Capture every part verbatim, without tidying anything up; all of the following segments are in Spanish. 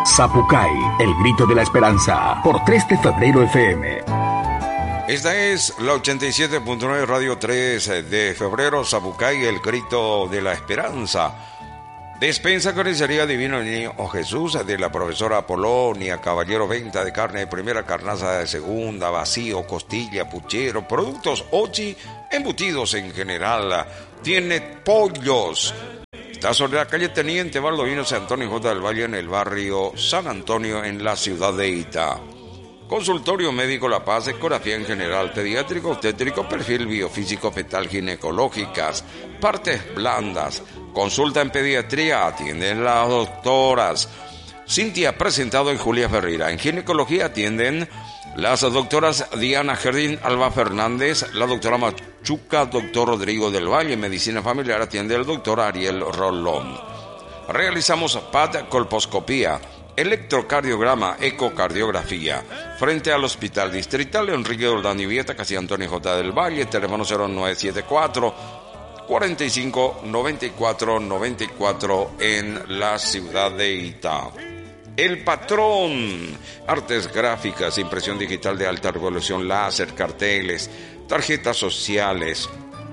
Zapucay, el grito de la esperanza, por tres de febrero F M. Esta es la ochenta y siete punto nueve Radio tres de febrero, Zapucay, el grito de la esperanza. Despensa Carnicería Divino Niño Jesús, de la profesora Apolonia Caballero, venta de carne de primera, carnaza de segunda, vacío, costilla, puchero, productos ochi, embutidos en general. Tiene pollos. Está sobre la calle Teniente Baldovino San Antonio J. del Valle, en el barrio San Antonio, en la ciudad de Itá. Consultorio médico La Paz, ecografía en general, pediátrico, obstétrico, perfil biofísico fetal, ginecológicas, partes blandas, consulta en pediatría, atienden las doctoras Cintia Presentado y Julia Ferreira. En ginecología atienden las doctoras Diana Jardín Alba Fernández, la doctora Machuca, doctor Rodrigo del Valle. En medicina familiar atiende el doctor Ariel Rolón. Realizamos P A T, colposcopía, electrocardiograma, ecocardiografía, frente al Hospital Distrital Enrique Doldán y Vieta, casi Antonio J. del Valle, teléfono cero nueve siete cuatro, cuarenta y cinco, noventa y cuatro, noventa y cuatro en la ciudad de Itá. El Patrón, artes gráficas, impresión digital de alta resolución, láser, carteles, tarjetas sociales.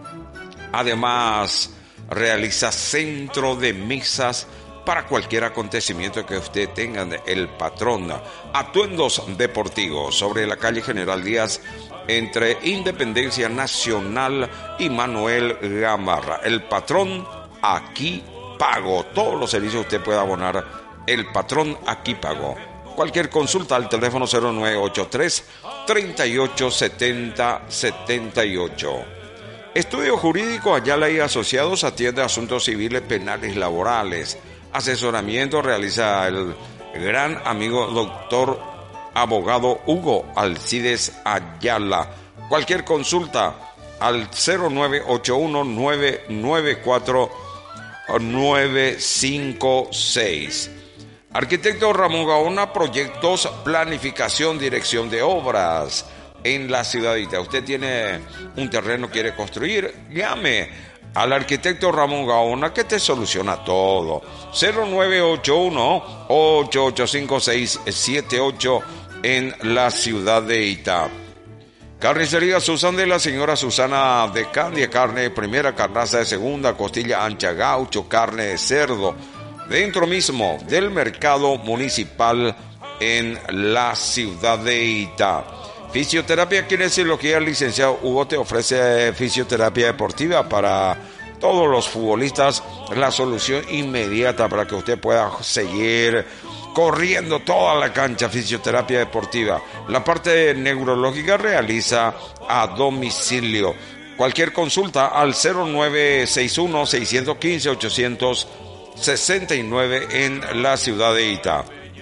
Además, realiza centro de mesas para cualquier acontecimiento que usted tenga. El Patrón, atuendos deportivos, sobre la calle General Díaz, entre Independencia Nacional y Manuel Gamarra. El Patrón, aquí pago. Todos los servicios usted puede abonar. El Patrón, aquí pago. Cualquier consulta al teléfono cero nueve ocho tres, treinta y ocho, setenta, setenta y ocho. Estudio Jurídico Ayala y Asociados, atiende asuntos civiles, penales, laborales. Asesoramiento realiza el gran amigo doctor abogado Hugo Alcides Ayala. Cualquier consulta al cero nueve ocho uno, nueve nueve cuatro, nueve cinco seis. Arquitecto Ramón Gaona, proyectos, planificación, dirección de obras en la ciudadita. Usted tiene un terreno, quiere construir, llame al arquitecto Ramón Gaona, que te soluciona todo. cero nueve ocho uno, ocho ocho cinco, seis siete ocho en la ciudad de Itá. Carnicería Susan, de la señora Susana de Candia, carne de primera, carnaza de segunda, costilla ancha, gaucho, carne de cerdo, dentro mismo del mercado municipal en la ciudad de Itá. Fisioterapia, kinesiología, licenciado Hugo te ofrece fisioterapia deportiva para todos los futbolistas, la solución inmediata para que usted pueda seguir corriendo toda la cancha. Fisioterapia deportiva. La parte neurológica realiza a domicilio. Cualquier consulta al cero nueve seis uno, seis uno cinco, ocho seis nueve en la ciudad de Itá.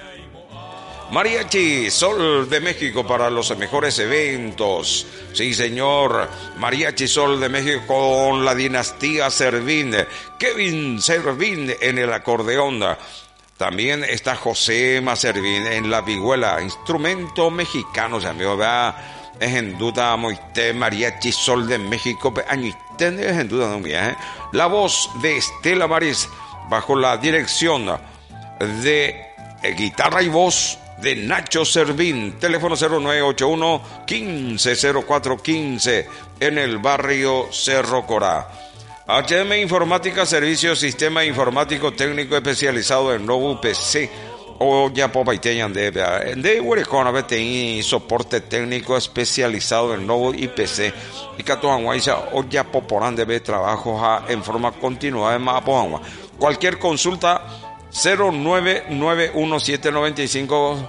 Mariachi Sol de México, para los mejores eventos. Sí, señor. Mariachi Sol de México con la dinastía Servín. Kevin Servín en el acordeón. También está Josema Servín en la vihuela. Instrumento mexicano, se me va. Es en duda, moite Mariachi Sol de México. Añisten, es en duda, no me. La voz de Estela Maris, bajo la dirección de guitarra y voz de Nacho Servín. Teléfono cero nueve ocho uno, quince, cero cuatro quince en el barrio Cerro Corá. H M Informática, servicio sistema informático técnico especializado en nuevo P C o ya popaiteñan de de Huerecona B T I, soporte técnico especializado en nuevo I P C y Catoanguaisa o ya poporán de trabajo en forma continuada en Mapoangua. Cualquier consulta cero nueve nueve uno siete nueve cinco, uno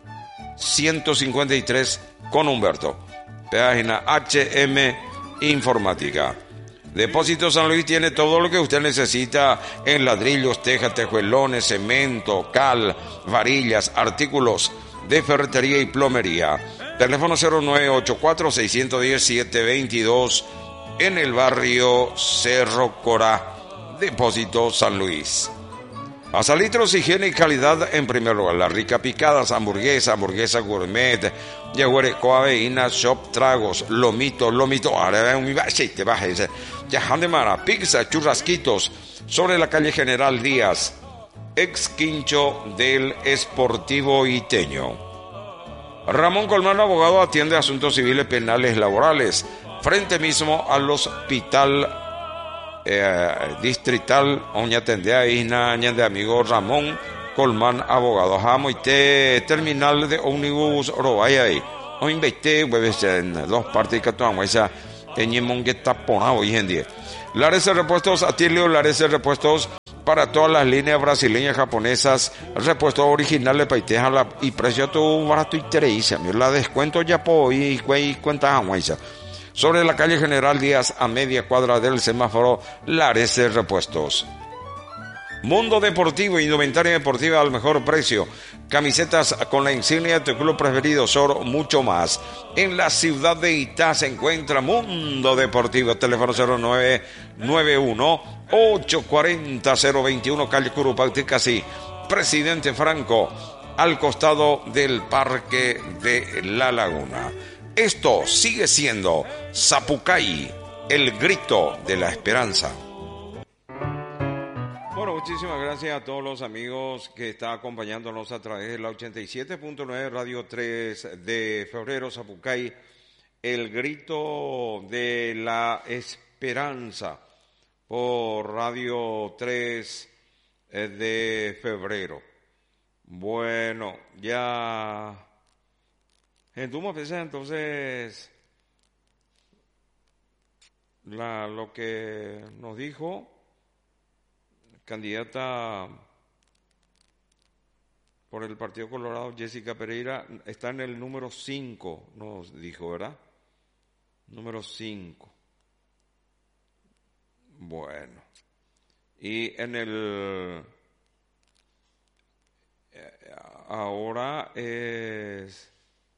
cinco tres con Humberto. Página H M Informática. Depósito San Luis tiene todo lo que usted necesita en ladrillos, tejas, tejuelones, cemento, cal, varillas, artículos de ferretería y plomería. Teléfono cero nueve ocho cuatro, seis uno cero, siete dos dos en el barrio Cerro Corá. Depósito San Luis. Azalitros, higiene y calidad en primer lugar. Las ricas picadas, hamburguesa, hamburguesa gourmet, yaguareco, aveína, shop, tragos, lomito, lomito, ahora un te baja ese. Yajandemara, pizza, churrasquitos, sobre la calle General Díaz, ex quincho del Sportivo Iteño. Ramón Colmán, abogado, atiende asuntos civiles, penales, laborales, frente mismo al hospital eh, distrital Oñatendea Isna de amigo Ramón Colmán, abogado. Jamoite terminal de ómnibus Orobaya ahí. O invité hueves en dos partes que tomamos esa teñimos que tapona hoy en día. Lares de repuestos, Atilio, Lares de repuestos para todas las líneas brasileñas, japonesas, repuestos originales, paiteja la, y precio todo barato y tereísa. La descuento ya po y cuenta aguaisa. Sobre la calle General Díaz, a media cuadra del semáforo, Lares de repuestos. Mundo Deportivo, indumentaria deportiva al mejor precio. Camisetas con la insignia de tu club preferido, Sor, mucho más. En la ciudad de Itá se encuentra Mundo Deportivo. Teléfono cero nueve nueve uno, ocho cuatro cero, cero dos uno, calle Curupauti, casi Presidente Franco, al costado del Parque de la Laguna. Esto sigue siendo Zapucay, el grito de la esperanza. Bueno, muchísimas gracias a todos los amigos que están acompañándonos a través de la ochenta y siete punto nueve Radio tres de febrero, Zapucay, el grito de la esperanza por Radio tres de febrero. Bueno, ya en Tuma entonces la, lo que nos dijo candidata por el Partido Colorado, Jessica Pereira, está en el número cinco, nos dijo, ¿verdad? Número cinco. Bueno. Y en el... Ahora es...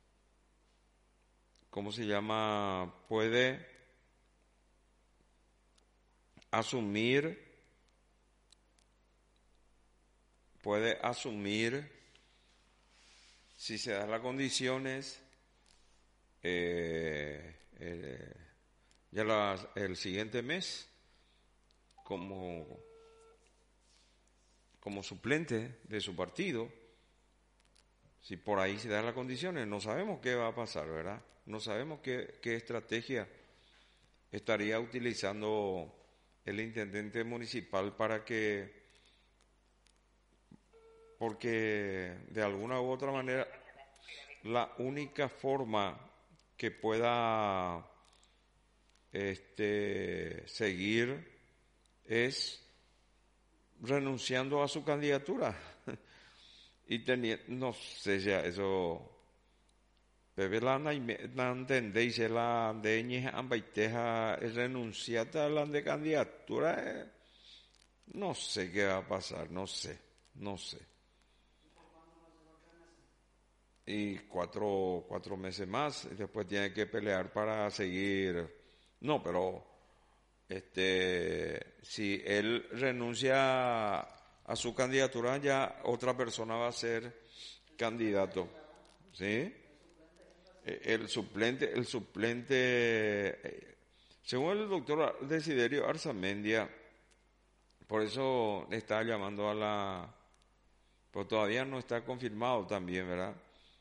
¿Cómo se llama? Puede asumir... puede asumir, si se dan las condiciones, eh, eh, ya la, el siguiente mes, como, como suplente de su partido, si por ahí se dan las condiciones. No sabemos qué va a pasar, ¿verdad? No sabemos qué, qué estrategia estaría utilizando el intendente municipal para que... porque de alguna u otra manera la única forma que pueda este, seguir es renunciando a su candidatura y teniendo, no sé ya eso, bebé la entendéis la de ñe ambaiteja renunciata a la de candidatura, no sé qué va a pasar, no sé, no sé. Y cuatro, cuatro meses más, y después tiene que pelear para seguir. No, pero este, si él renuncia a su candidatura, ya otra persona va a ser candidato, ¿sí? El suplente, el suplente, según el doctor Desiderio Arzamendia, por eso está llamando a la, pero todavía no está confirmado también, ¿verdad?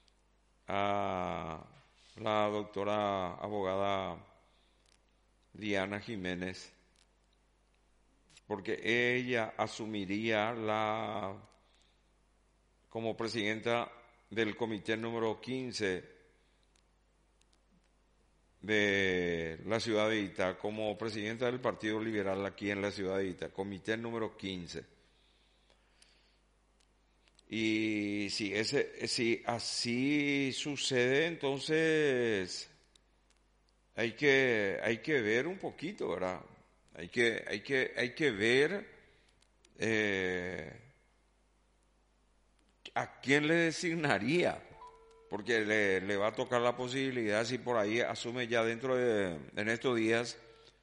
A la doctora abogada Diana Jiménez, porque ella asumiría la como presidenta del comité número quince de la ciudad de Itá, como presidenta del Partido Liberal aquí en la ciudad de Itá, comité número quince. Y si ese, si así sucede, entonces hay que, hay que ver un poquito, ¿verdad? Hay que, hay que, hay que ver eh, a quién le designaría, porque le, le va a tocar la posibilidad, si por ahí asume ya dentro de, en estos días,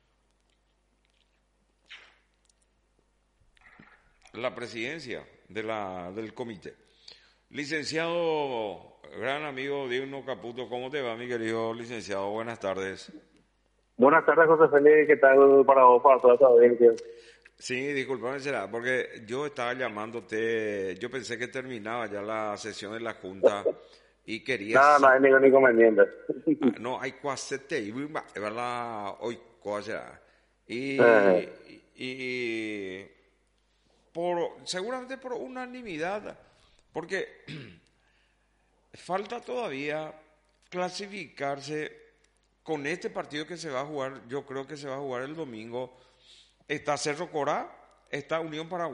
la presidencia de la, del comité. Licenciado, gran amigo Digno Caputo, ¿cómo te va, mi querido licenciado? Buenas tardes. Buenas tardes, José Félix, ¿qué tal para vos, para toda tu audiencia? Sí, disculpame, será, porque yo estaba llamándote, yo pensé que terminaba ya la sesión de la Junta y quería Nada, no sa- hay ningún inconveniente. ah, no, hay cuasete, ¿verdad? Hoy, cosa. Y, Ajá. y por, seguramente por unanimidad, porque falta todavía clasificarse con este partido que se va a jugar, yo creo que se va a jugar el domingo. Está Cerro Corá, está Unión Paraguay.